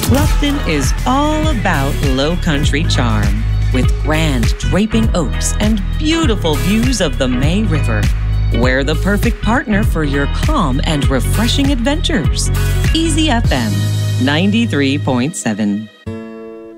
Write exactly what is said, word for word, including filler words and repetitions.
Bluffton is all about low country charm, with grand draping oaks and beautiful views of the May River. We're the perfect partner for your calm and refreshing adventures. Easy F M ninety-three point seven.